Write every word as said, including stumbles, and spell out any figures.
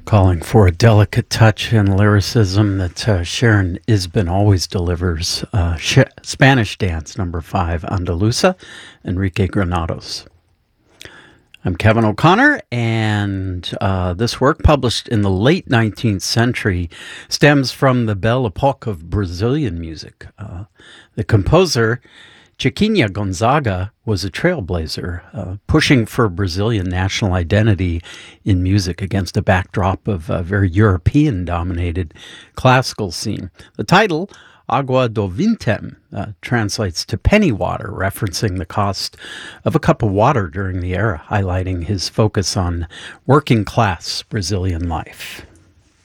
Calling for a delicate touch and lyricism that uh, Sharon Isbin always delivers. Uh, Sh- Spanish Dance, number five, Andalusa, Enrique Granados. I'm Kevin O'Connor, and uh, this work, published in the late nineteenth century, stems from the Belle Epoque of Brazilian music. Uh, the composer, Chiquinha Gonzaga, was a trailblazer, uh, pushing for Brazilian national identity in music against a backdrop of a very European-dominated classical scene. The title, Agua do Vintém, uh, translates to penny water, referencing the cost of a cup of water during the era, highlighting his focus on working-class Brazilian life.